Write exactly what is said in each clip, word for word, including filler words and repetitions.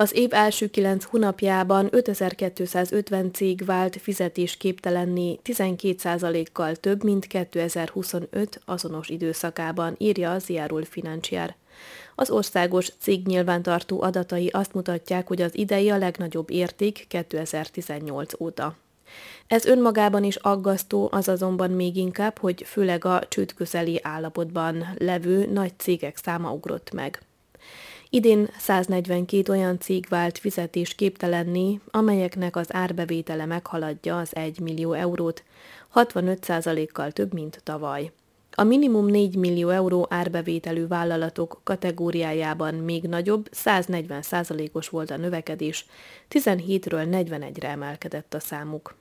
Az év első kilenc hónapjában ötezer-kétszázötven cég vált fizetésképtelenné, tizenkét százalékkal több, mint kétezer-huszonöt azonos időszakában, írja a Ziarul Financiar. Az országos cégnyilvántartó adatai azt mutatják, hogy az idei a legnagyobb érték kétezer-tizennyolc óta. Ez önmagában is aggasztó, az azonban még inkább, hogy főleg a csőd közeli állapotban levő nagy cégek száma ugrott meg. Idén száznegyvenkét olyan cég vált fizetésképtelenné, amelyeknek az árbevétele meghaladja az egy millió eurót, hatvanöt százalékkal több, mint tavaly. A minimum négy millió euró árbevételű vállalatok kategóriájában még nagyobb, száznegyven százalékos volt a növekedés, tizenhétről negyvenegyre emelkedett a számuk.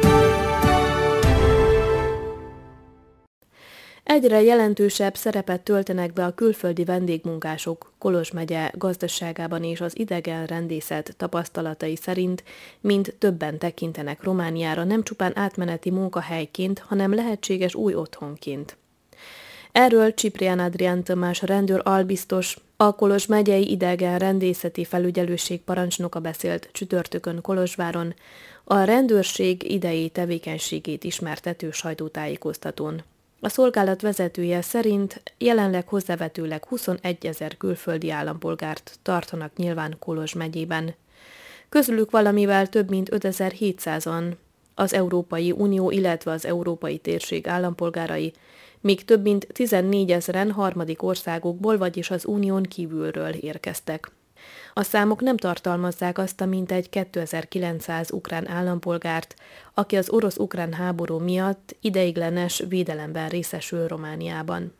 Egyre jelentősebb szerepet töltenek be a külföldi vendégmunkások Kolozs megye gazdaságában, és az idegenrendészet tapasztalatai szerint mind többen tekintenek Romániára nem csupán átmeneti munkahelyként, hanem lehetséges új otthonként. Erről Ciprián Adrián Tamás rendőr albiztos, a Kolozs megyei idegenrendészeti felügyelőség parancsnoka beszélt csütörtökön Kolozsváron a rendőrség idei tevékenységét ismertető sajtótájékoztatón. A szolgálat vezetője szerint jelenleg hozzávetőleg huszonegyezer külföldi állampolgárt tartanak nyilván Kolozs megyében. Közülük valamivel több mint ötezer-hétszázan az Európai Unió, illetve az Európai Térség állampolgárai, míg több mint tizennégyezren harmadik országokból, vagyis az unión kívülről érkeztek. A számok nem tartalmazzák azt a mintegy kétezer-kilencszáz ukrán állampolgárt, aki az orosz-ukrán háború miatt ideiglenes védelemben részesül Romániában.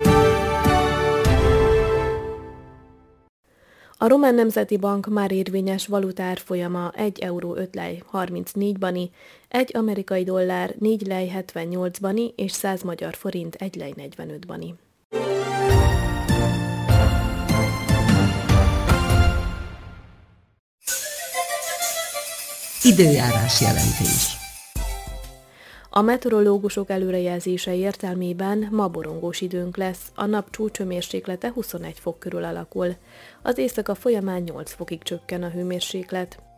A Román Nemzeti Bank már érvényes valutárfolyama egy euró öt lej harmincnégy bani, egy amerikai dollár négy lej hetvennyolc bani és száz magyar forint egy lej negyvenöt bani. Időjárás jelentés. A meteorológusok előrejelzése értelmében ma borongós időnk lesz, a nap csúcshőmérséklete huszonegy fok körül alakul. Az éjszaka folyamán nyolc fokig csökken a hőmérséklet.